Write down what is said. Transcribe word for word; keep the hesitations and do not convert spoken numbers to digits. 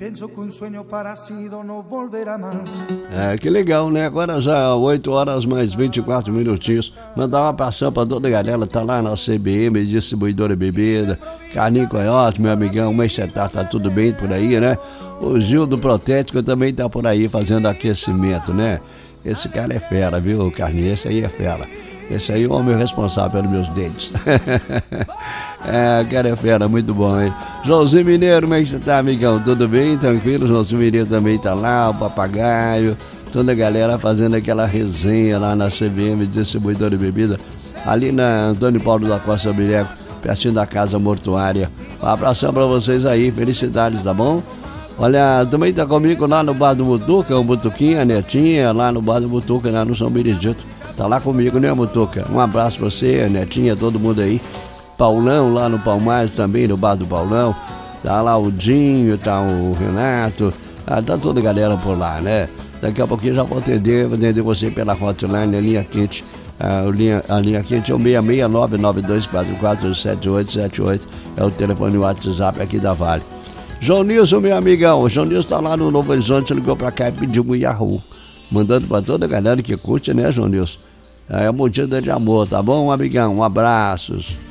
É, que legal, né? Agora já oito horas mais vinte e quatro minutinhos. Mandar uma passão pra toda a galera, tá lá na C B M, distribuidora de bebida. Carlinho Coyote, meu amigão, como é que você tá? Tá tudo bem por aí, né? O Gil do Protético também tá por aí fazendo aquecimento, né? Esse cara é fera, viu, Carlinho? Esse aí é fera. Esse aí é o homem responsável pelos meus dentes. É, cara é fera, muito bom, hein? Joãozinho Mineiro, como é que você tá, amigão? Tudo bem? Tranquilo? Joãozinho Mineiro também tá lá, o Papagaio, toda a galera fazendo aquela resenha lá na C B M, distribuidora de bebida, ali na Antônio Paulo da Costa Bireco, pertinho da Casa Mortuária. Um abração pra vocês aí, felicidades, tá bom? Olha, também tá comigo lá no Bar do Mutuca, o Mutuquinha, a Netinha, lá no Bar do Mutuca, lá no São Benedito. Tá lá comigo, né, Mutuca? Um abraço pra você, a Netinha, todo mundo aí. Paulão, lá no Palmares também, no Bar do Paulão. Tá lá o Dinho, tá o Renato, ah, tá toda a galera por lá, né? Daqui a pouquinho já vou atender, vou atender você pela hotline, a linha quente. A linha, a linha quente é o seis seis nove nove dois quatro quatro sete oito sete oito. É o telefone WhatsApp aqui da Vale. João Nilson, meu amigão, o João Nilson tá lá no Novo Horizonte, ligou pra cá e pediu um Yahoo. Mandando pra toda a galera que curte, né, João Nilson? É uma medida de amor, tá bom, amigão? Um abraço.